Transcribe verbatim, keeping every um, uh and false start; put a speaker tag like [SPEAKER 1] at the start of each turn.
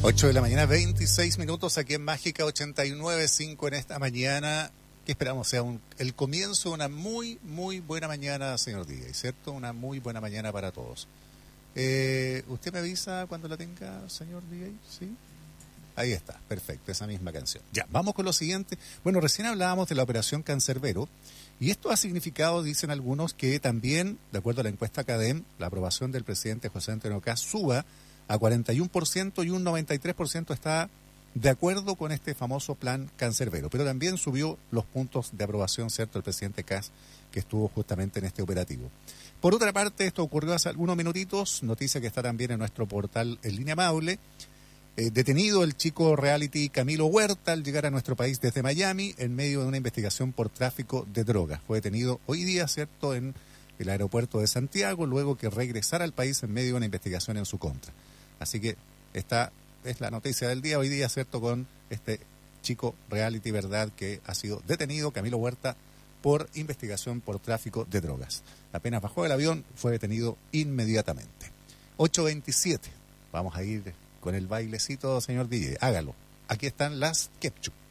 [SPEAKER 1] ocho de la mañana, veintiséis minutos aquí en Mágica ochenta y nueve punto cinco en esta mañana. Que esperamos sea un, el comienzo de una muy, muy buena mañana, señor D J, ¿cierto? Una muy buena mañana para todos. Eh, ¿Usted me avisa cuando la tenga, señor D J? ¿Sí? Ahí está, perfecto, esa misma canción. Ya, vamos con lo siguiente. Bueno, recién hablábamos de la operación Cancerbero, y esto ha significado, dicen algunos, que también, de acuerdo a la encuesta CADEM, la aprobación del presidente José Antonio Kast suba a cuarenta y uno por ciento y un noventa y tres por ciento está de acuerdo con este famoso plan Cancerbero. Pero también subió los puntos de aprobación, ¿cierto?, el presidente Kast, que estuvo justamente en este operativo. Por otra parte, esto ocurrió hace algunos minutitos, noticia que está también en nuestro portal En Línea Maule. Eh, detenido el chico reality Camilo Huerta al llegar a nuestro país desde Miami en medio de una investigación por tráfico de drogas. Fue detenido hoy día, ¿cierto?, en el aeropuerto de Santiago, luego que regresara al país en medio de una investigación en su contra. Así que esta es la noticia del día hoy día, ¿cierto?, con este chico reality, ¿verdad?, que ha sido detenido, Camilo Huerta, por investigación por tráfico de drogas. Apenas bajó del avión, fue detenido inmediatamente. ocho veintisiete. Vamos a ir con el bailecito, señor D J. Hágalo. Aquí están las Kepchu.